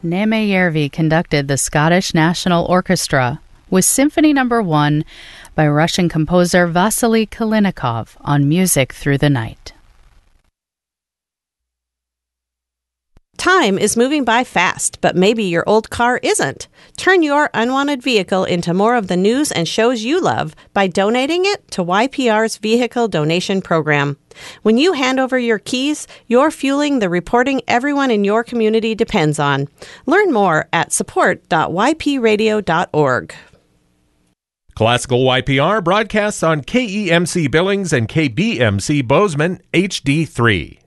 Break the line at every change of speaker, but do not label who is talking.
Neme Järvi conducted the Scottish National Orchestra with Symphony No. 1 by Russian composer Vasily Kalinikov on Music Through the Night.
Time is moving by fast, but maybe your old car isn't. Turn your unwanted vehicle into more of the news and shows you love by donating it to YPR's Vehicle Donation Program. When you hand over your keys, you're fueling the reporting everyone in your community depends on. Learn more at support.ypradio.org.
Classical YPR broadcasts on KEMC Billings and KBMC Bozeman HD3.